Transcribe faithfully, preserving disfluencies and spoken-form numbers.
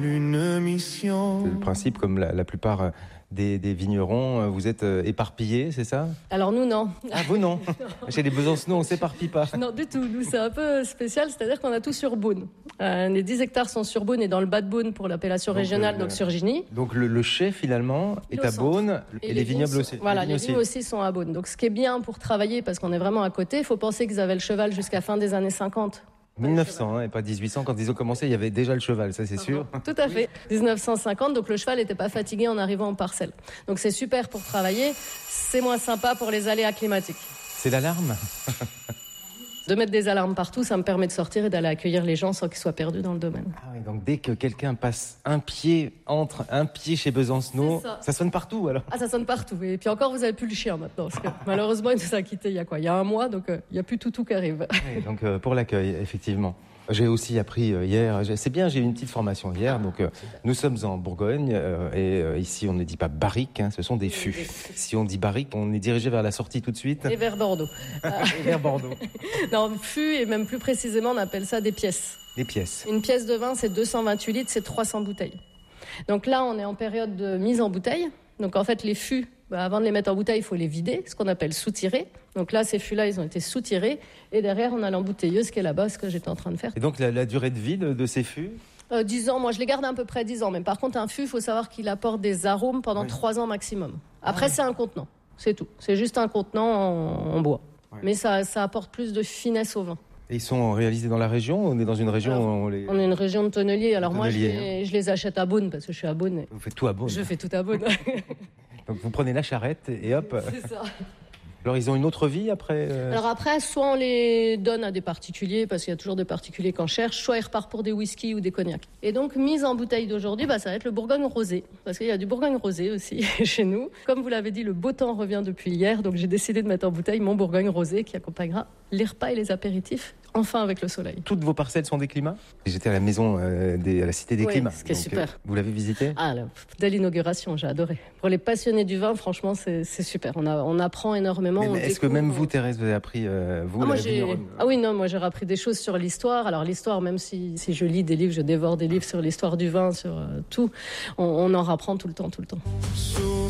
Une mission. Le principe, comme la, la plupart des, des vignerons, vous êtes éparpillés, c'est ça? Alors nous, non. Ah, vous, non, non. Chez les Besancenot, on ne s'éparpille pas. Non, du tout. Nous, c'est un peu spécial, c'est-à-dire qu'on a tout sur Beaune. Euh, les dix hectares sont sur Beaune et dans le bas de Beaune pour l'appellation donc, régionale, euh, donc sur Gigny. Donc le, le chai, finalement, est à Beaune et, et les vignobles aussi. Voilà, les, les vignes aussi. aussi sont à Beaune. Donc ce qui est bien pour travailler, parce qu'on est vraiment à côté, il faut penser qu'ils avaient le cheval jusqu'à fin des années cinquante. mille neuf cents hein, et pas dix-huit cents. Quand ils ont commencé, il y avait déjà le cheval, ça c'est sûr. Tout à fait. dix-neuf cent cinquante, donc le cheval n'était pas fatigué en arrivant en parcelle. Donc c'est super pour travailler, c'est moins sympa pour les aléas climatiques. C'est l'alarme. De mettre des alarmes partout, ça me permet de sortir et d'aller accueillir les gens sans qu'ils soient perdus dans le domaine. Ah oui, donc dès que quelqu'un passe un pied, entre un pied chez Besancenot, ça. ça sonne partout alors. Ah, ça sonne partout. Et puis encore, vous n'avez plus le chien maintenant. Parce que, malheureusement, il nous a quittés il y a quoi? Il y a un mois, donc euh, il n'y a plus Toutou qui arrive. Oui, donc euh, pour l'accueil, effectivement. J'ai aussi appris euh, hier, c'est bien, j'ai eu une petite formation hier, donc euh, nous sommes en Bourgogne euh, et euh, ici on ne dit pas barrique, hein, ce sont des fûts. Si on dit barrique, on est dirigé vers la sortie tout de suite. Et vers Bordeaux. Et vers Bordeaux. Non, fût, et même plus précisément, on appelle ça des pièces. Des pièces. Une pièce de vin, c'est deux cent vingt-huit litres, c'est trois cents bouteilles. Donc là, on est en période de mise en bouteille. Donc en fait, les fûts, bah, avant de les mettre en bouteille, il faut les vider, ce qu'on appelle soutirer. Donc là, ces fûts-là, ils ont été soutirés. Et derrière, on a l'embouteilleuse qui est là-bas, ce que j'étais en train de faire. Et donc la, la durée de vie de, de ces fûts euh, dix ans, moi je les garde à peu près dix ans. Mais par contre, un fût, il faut savoir qu'il apporte des arômes pendant oui. trois ans maximum. Après, ah, oui. c'est un contenant, c'est tout. C'est juste un contenant en, en bois. Oui. Mais ça, ça apporte plus de finesse au vin. Et ils sont réalisés dans la région? On est dans une région Alors, où on les... On est une région de tonneliers. Alors tonneliers, moi, je les, hein. je les achète à Beaune parce que je suis à Beaune. Vous faites tout à Beaune? Je fais tout à Beaune. Donc vous prenez la charrette et hop. C'est ça. Alors ils ont une autre vie après euh... Alors après, soit on les donne à des particuliers, parce qu'il y a toujours des particuliers qu'on cherche, soit ils repartent pour des whisky ou des cognacs. Et donc, mise en bouteille d'aujourd'hui, bah, ça va être le Bourgogne rosé, parce qu'il y a du Bourgogne rosé aussi chez nous. Comme vous l'avez dit, le beau temps revient depuis hier, donc j'ai décidé de mettre en bouteille mon Bourgogne rosé qui accompagnera les repas et les apéritifs, enfin avec le soleil. Toutes vos parcelles sont des climats? J'étais à la maison, euh, des, à la Cité des oui, Climats. Ce qui est donc, super. Euh, vous l'avez visité? Ah, là, dès l'inauguration, j'ai adoré. Pour les passionnés du vin, franchement, c'est, c'est super. On, a, on apprend énormément. Mais, on mais est-ce que même vous, Thérèse, vous avez appris, euh, vous, ah, la moi, j'ai... vigneronne? Ah oui, non, moi j'ai appris des choses sur l'histoire. Alors l'histoire, même si, si je lis des livres, je dévore des livres sur l'histoire du vin, sur euh, tout, on, on en apprend tout le temps, tout le temps.